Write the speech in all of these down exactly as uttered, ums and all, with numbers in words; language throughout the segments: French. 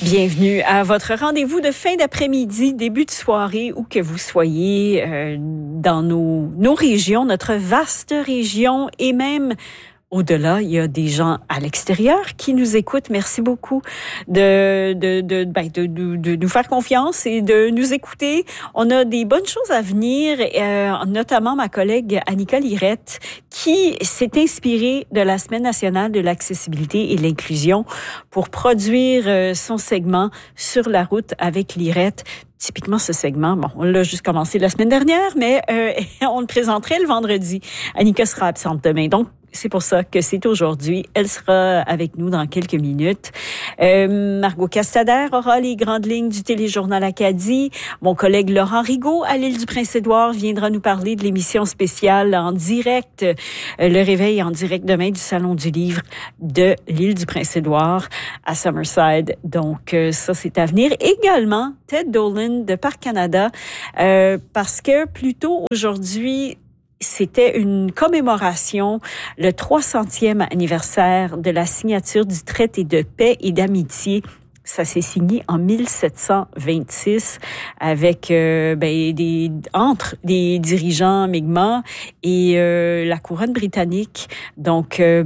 Bienvenue à votre rendez-vous de fin d'après-midi, début de soirée, où que vous soyez euh, dans nos, nos régions, notre vaste région et même au-delà, il y a des gens à l'extérieur qui nous écoutent. Merci beaucoup de de de, ben de, de, de nous faire confiance et de nous écouter. On a des bonnes choses à venir, euh, notamment ma collègue Annika Lirette, qui s'est inspirée de la Semaine nationale de l'accessibilité et de l'inclusion pour produire euh, son segment Sur la route avec Lirette. Typiquement, ce segment, bon, on l'a juste commencé la semaine dernière, mais euh, on le présenterait le vendredi. Annika sera absente demain, donc c'est pour ça que c'est aujourd'hui. Elle sera avec nous dans quelques minutes. Euh, Margot Castader aura les grandes lignes du téléjournal Acadie. Mon collègue Laurent Rigaud, à l'île du Prince-Édouard, viendra nous parler de l'émission spéciale en direct, euh, le réveil en direct demain du Salon du livre de l'île du Prince-Édouard à Summerside. Donc, euh, ça, c'est à venir. Également, Ted Dolan de Parc Canada, euh, parce que plus tôt aujourd'hui, c'était une commémoration, le trois centième anniversaire de la signature du traité de paix et d'amitié. Ça s'est signé en mille sept cent vingt-six avec euh, ben, des entre des dirigeants Mi'kmaq et euh, la couronne britannique. Donc euh,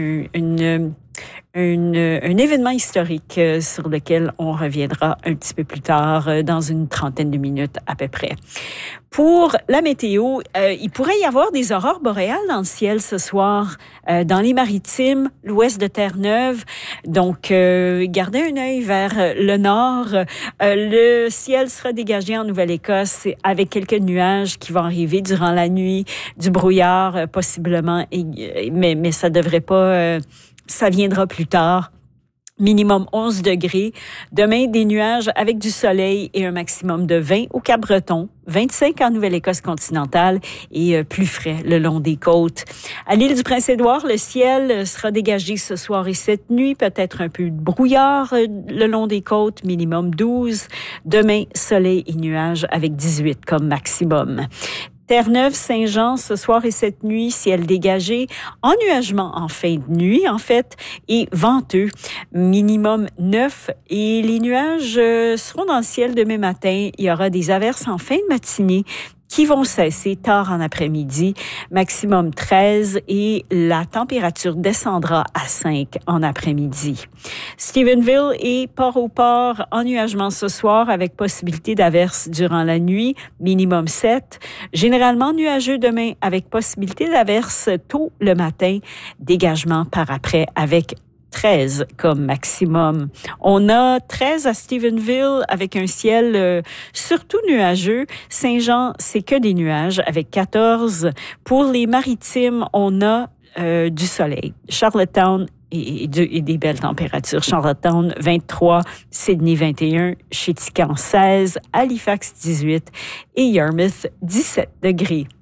une Une, un événement historique sur lequel on reviendra un petit peu plus tard, dans une trentaine de minutes à peu près. Pour la météo, euh, il pourrait y avoir des aurores boréales dans le ciel ce soir, euh, dans les Maritimes, l'ouest de Terre-Neuve. Donc, euh, gardez un œil vers le nord. Euh, le ciel sera dégagé en Nouvelle-Écosse avec quelques nuages qui vont arriver durant la nuit, du brouillard euh, possiblement, et, mais, mais ça devrait pas... Euh, Ça viendra plus tard. Minimum onze degrés. Demain, des nuages avec du soleil et un maximum de vingt au Cap-Breton, vingt-cinq en Nouvelle-Écosse continentale et plus frais le long des côtes. À l'île du Prince-Édouard, le ciel sera dégagé ce soir et cette nuit. Peut-être un peu de brouillard le long des côtes, minimum douze. Demain, soleil et nuages avec dix-huit comme maximum. Terre-Neuve, Saint-Jean, ce soir et cette nuit, ciel dégagé, ennuagement en fin de nuit, en fait, et venteux, minimum neuf. Et les nuages seront dans le ciel demain matin. Il y aura des averses en fin de matinée qui vont cesser tard en après-midi, maximum treize, et la température descendra à cinq en après-midi. Stephenville et Port-au-Port, ennuagement ce soir avec possibilité d'averses durant la nuit, minimum sept. Généralement nuageux demain avec possibilité d'averses tôt le matin, dégagement par après avec treize comme maximum. On a treize à Stephenville avec un ciel euh, surtout nuageux. Saint-Jean, c'est que des nuages avec quatorze. Pour les Maritimes, on a euh, du soleil. Charlottetown et, et, de, et des belles températures. Charlottetown, vingt-trois. Sydney, vingt et un. Chéticamp, seize. Halifax, dix-huit. Et Yarmouth, dix-sept degrés.